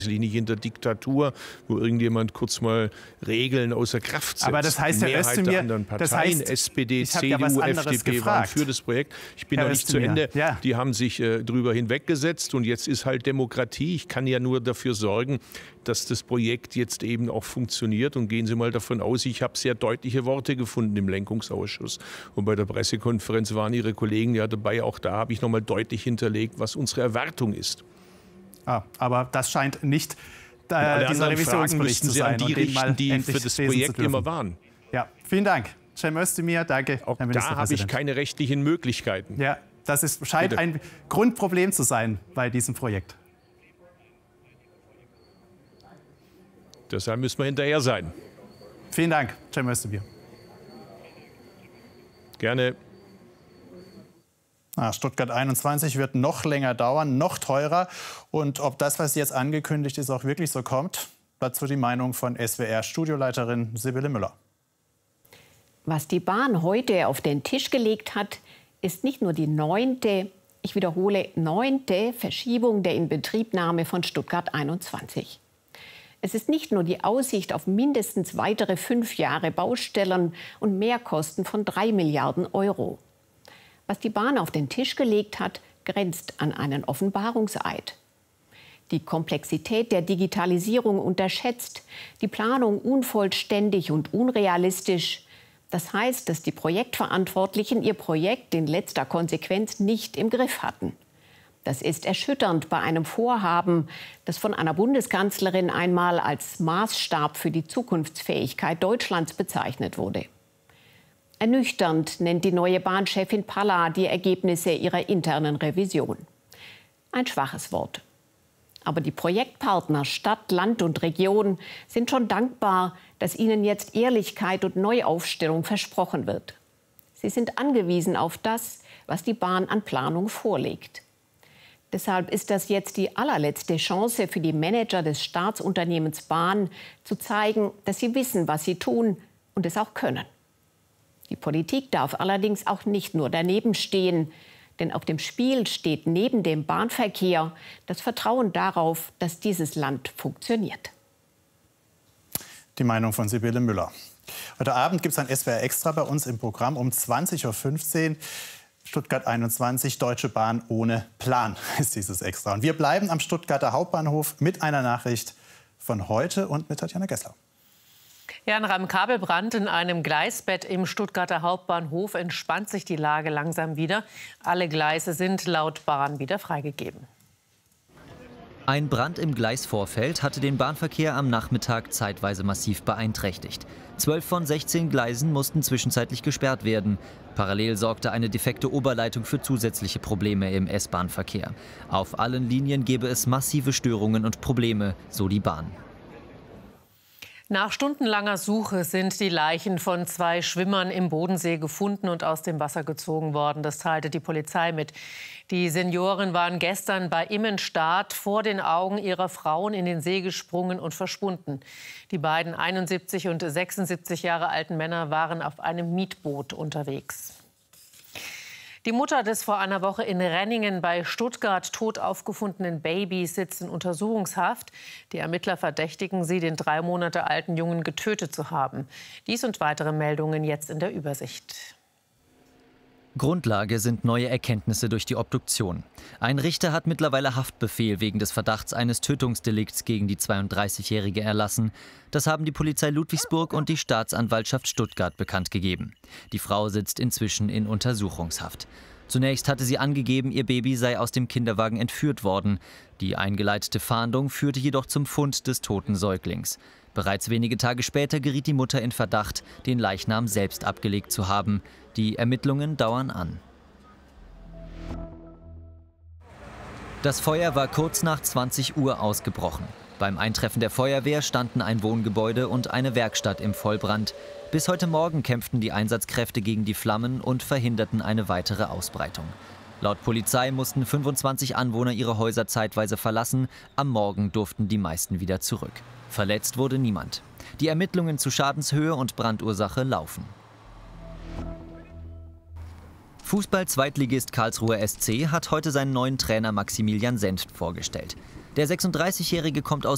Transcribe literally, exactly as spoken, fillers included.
nicht in der Diktatur, wo irgendjemand kurz mal Regeln außer Kraft setzt. Aber das heißt, die Herr Mehrheit Özdemir, der anderen Parteien, das heißt, S P D, ich hab C ja D U, was F anderes D P waren gefragt. für das Projekt. Ich bin Herr noch nicht zu Özdemir, Ende. ja. Die haben sich äh, drüber hinweggesetzt und jetzt ist halt Demokratie. Ich kann ja nur dafür sorgen, dass das Projekt jetzt eben auch funktioniert. Und gehen Sie mal davon aus, ich habe sehr deutliche Worte gefunden im Lenkungsausschuss. Und bei der Pressekonferenz waren Ihre Kollegen ja dabei. Auch da habe ich noch mal deutlich hinterlegt, was unsere Erwartung ist. Ah, aber das scheint nicht äh, Alle dieser anderen Fragen Revisionsbericht müssten zu Sie sein. an die und den richten, mal die endlich für das lesen Projekt zu dürfen. immer waren. Ja, vielen Dank. Cem Özdemir, danke, Auch Herr da habe ich Ministerpräsident. keine rechtlichen Möglichkeiten. Ja, das ist, scheint Bitte. ein Grundproblem zu sein bei diesem Projekt. Deshalb müssen wir hinterher sein. Vielen Dank, Cem Özdemir. Gerne. Ah, Stuttgart einundzwanzig wird noch länger dauern, noch teurer. Und ob das, was jetzt angekündigt ist, auch wirklich so kommt, dazu die Meinung von S W R-Studioleiterin Sibylle Müller. Was die Bahn heute auf den Tisch gelegt hat, ist nicht nur die neunte, ich wiederhole, neunte Verschiebung der Inbetriebnahme von Stuttgart einundzwanzig. Es ist nicht nur die Aussicht auf mindestens weitere fünf Jahre Baustellen und Mehrkosten von drei Milliarden Euro. Was die Bahn auf den Tisch gelegt hat, grenzt an einen Offenbarungseid. Die Komplexität der Digitalisierung unterschätzt, die Planung unvollständig und unrealistisch. Das heißt, dass die Projektverantwortlichen ihr Projekt in letzter Konsequenz nicht im Griff hatten. Das ist erschütternd bei einem Vorhaben, das von einer Bundeskanzlerin einmal als Maßstab für die Zukunftsfähigkeit Deutschlands bezeichnet wurde. Ernüchternd nennt die neue Bahnchefin Palla die Ergebnisse ihrer internen Revision. Ein schwaches Wort. Aber die Projektpartner Stadt, Land und Region sind schon dankbar, dass ihnen jetzt Ehrlichkeit und Neuaufstellung versprochen wird. Sie sind angewiesen auf das, was die Bahn an Planung vorlegt. Deshalb ist das jetzt die allerletzte Chance für die Manager des Staatsunternehmens Bahn, zu zeigen, dass sie wissen, was sie tun und es auch können. Die Politik darf allerdings auch nicht nur daneben stehen, denn auf dem Spiel steht neben dem Bahnverkehr das Vertrauen darauf, dass dieses Land funktioniert. Die Meinung von Sibylle Müller. Heute Abend gibt es ein S W R Extra bei uns im Programm um zwanzig Uhr fünfzehn. Stuttgart einundzwanzig, Deutsche Bahn ohne Plan ist dieses Extra. Und wir bleiben am Stuttgarter Hauptbahnhof mit einer Nachricht von heute und mit Tatjana Gessler. Ja, nach einem Kabelbrand in einem Gleisbett im Stuttgarter Hauptbahnhof entspannt sich die Lage langsam wieder. Alle Gleise sind laut Bahn wieder freigegeben. Ein Brand im Gleisvorfeld hatte den Bahnverkehr am Nachmittag zeitweise massiv beeinträchtigt. Zwölf von sechzehn Gleisen mussten zwischenzeitlich gesperrt werden. Parallel sorgte eine defekte Oberleitung für zusätzliche Probleme im S-Bahn-Verkehr. Auf allen Linien gäbe es massive Störungen und Probleme, so die Bahn. Nach stundenlanger Suche sind die Leichen von zwei Schwimmern im Bodensee gefunden und aus dem Wasser gezogen worden. Das teilte die Polizei mit. Die Senioren waren gestern bei Immenstadt vor den Augen ihrer Frauen in den See gesprungen und verschwunden. Die beiden einundsiebzig und sechsundsiebzig Jahre alten Männer waren auf einem Mietboot unterwegs. Die Mutter des vor einer Woche in Renningen bei Stuttgart tot aufgefundenen Babys sitzt in Untersuchungshaft. Die Ermittler verdächtigen sie, den drei Monate alten Jungen getötet zu haben. Dies und weitere Meldungen jetzt in der Übersicht. Grundlage sind neue Erkenntnisse durch die Obduktion. Ein Richter hat mittlerweile Haftbefehl wegen des Verdachts eines Tötungsdelikts gegen die zweiunddreißigjährige erlassen. Das haben die Polizei Ludwigsburg und die Staatsanwaltschaft Stuttgart bekannt gegeben. Die Frau sitzt inzwischen in Untersuchungshaft. Zunächst hatte sie angegeben, ihr Baby sei aus dem Kinderwagen entführt worden. Die eingeleitete Fahndung führte jedoch zum Fund des toten Säuglings. Bereits wenige Tage später geriet die Mutter in Verdacht, den Leichnam selbst abgelegt zu haben. Die Ermittlungen dauern an. Das Feuer war kurz nach zwanzig Uhr ausgebrochen. Beim Eintreffen der Feuerwehr standen ein Wohngebäude und eine Werkstatt im Vollbrand. Bis heute Morgen kämpften die Einsatzkräfte gegen die Flammen und verhinderten eine weitere Ausbreitung. Laut Polizei mussten fünfundzwanzig Anwohner ihre Häuser zeitweise verlassen. Am Morgen durften die meisten wieder zurück. Verletzt wurde niemand. Die Ermittlungen zu Schadenshöhe und Brandursache laufen. Fußball-Zweitligist Karlsruher S C hat heute seinen neuen Trainer Maximilian Senft vorgestellt. Der sechsunddreißigjährige kommt aus